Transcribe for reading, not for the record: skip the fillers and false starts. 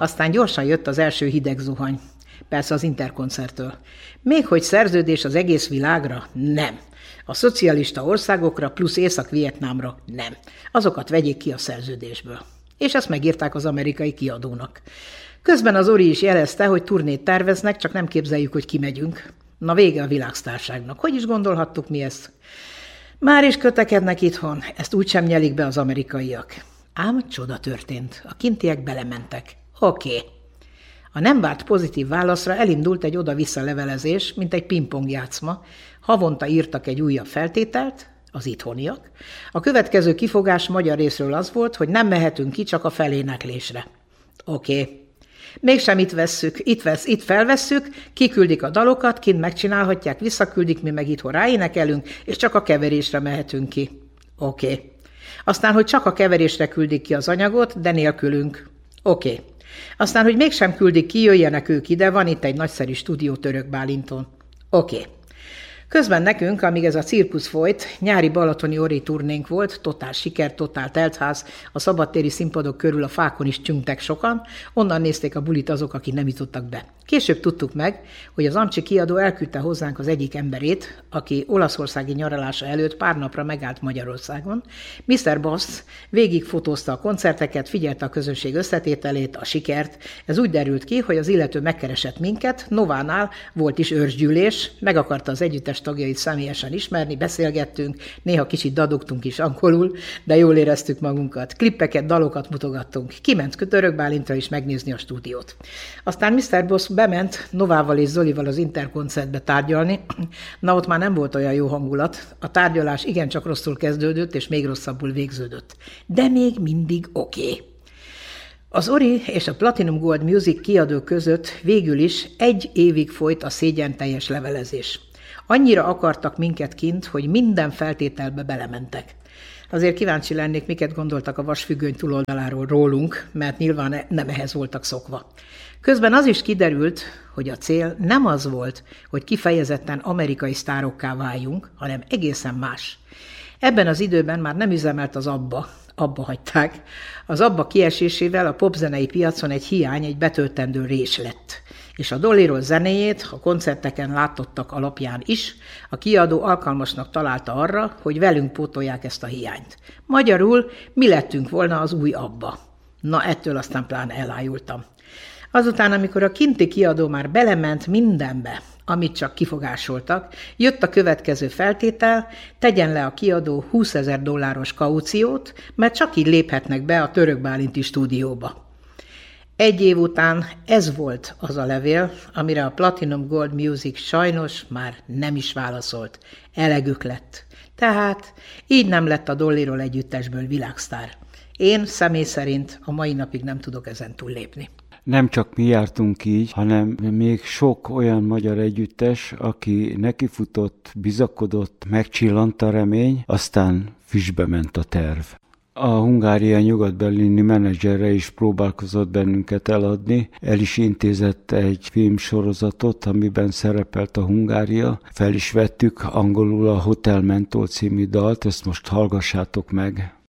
Aztán gyorsan jött az első hideg zuhany. Persze az Interkoncerttől. Még hogy szerződés az egész világra? Nem. A szocialista országokra plusz Észak-Vietnámra? Nem. Azokat vegyék ki a szerződésből. És ezt megírták az amerikai kiadónak. Közben az Ori is jelezte, hogy turnét terveznek, csak nem képzeljük, hogy kimegyünk. Na vége a világsztárságnak. Hogy is gondolhattuk mi ezt? Már is kötekednek itthon, ezt úgysem nyelik be az amerikaiak. Ám csoda történt. A kintiek belementek. Oké. A nem várt pozitív válaszra elindult egy oda-vissza levelezés, mint egy pingpongjátszma. Havonta írtak egy újabb feltételt, az itthoniak. A következő kifogás magyar részről az volt, hogy nem mehetünk ki csak a feléneklésre. Oké. Mégsem itt felvesszük, kiküldik a dalokat, kint megcsinálhatják, visszaküldik, mi meg itthon ráénekelünk, és csak a keverésre mehetünk ki. Oké. Aztán, hogy csak a keverésre küldik ki az anyagot, de nélkülünk. Oké. Aztán, hogy mégsem küldik ki, jöjjenek ők ide, van itt egy nagyszerű stúdió Török Bálinton. Oké. Közben nekünk, amíg ez a cirkusz folyt, nyári balatoni Ori turnénk volt, totál siker, totál teltház, a szabadtéri színpadok körül a fákon is csüngtek sokan, onnan nézték a bulit azok, akik nem jutottak be. Később tudtuk meg, hogy az Amcsi kiadó elküldte hozzánk az egyik emberét, aki olaszországi nyaralása előtt pár napra megállt Magyarországon. Mr. Boss végigfotózta a koncerteket, figyelte a közönség összetételét, a sikert. Ez úgy derült ki, hogy az illető megkeresett minket, Novánál volt is őrsgyűlés, meg akarta az együttes tagjait személyesen ismerni, beszélgettünk, néha kicsit dadogtunk is angolul, de jól éreztük magunkat. Klippeket, dalokat mutogattunk. Kiment Török Bálintra is megnézni a stúdiót. Aztán Mr. Boss bement Novával és Zolival az Interkoncertbe tárgyalni. Na, ott már nem volt olyan jó hangulat. A tárgyalás igencsak rosszul kezdődött, és még rosszabbul végződött. De még mindig oké. Az Ori és a Platinum Gold Music kiadó között végül is 1 évig folyt a szégyenteljes levelezés. Annyira akartak minket kint, hogy minden feltételbe belementek. Azért kíváncsi lennék, miket gondoltak a vasfüggöny túloldaláról rólunk, mert nyilván nem ehhez voltak szokva. Közben az is kiderült, hogy a cél nem az volt, hogy kifejezetten amerikai sztárokká váljunk, hanem egészen más. Ebben az időben már nem üzemelt az abba hagyták. Az abba kiesésével a popzenei piacon egy hiány, egy betöltendő rés lett. És a Dolly Roll zenéjét a koncerteken látottak alapján is a kiadó alkalmasnak találta arra, hogy velünk pótolják ezt a hiányt. Magyarul mi lettünk volna az új abba. Na, ettől aztán pláne elájultam. Azután, amikor a kinti kiadó már belement mindenbe, amit csak kifogásoltak, jött a következő feltétel, tegyen le a kiadó $20,000 kauciót, mert csak így léphetnek be a Török Bálinti stúdióba. 1 év után ez volt az a levél, amire a Platinum Gold Music sajnos már nem is válaszolt. Elegük lett. Tehát így nem lett a Dolly Roll együttesből világsztár. Én személy szerint a mai napig nem tudok ezen túllépni. Nem csak mi jártunk így, hanem még sok olyan magyar együttes, aki nekifutott, bizakodott, megcsillant a remény, aztán füstbe ment a terv. A Hungária nyugat-berlini menedzserre is próbálkozott bennünket eladni, el is intézett egy filmsorozatot, amiben szerepelt a Hungária. Fel is vettük angolul a Hotel Mentol című dalt, ezt most hallgassátok meg.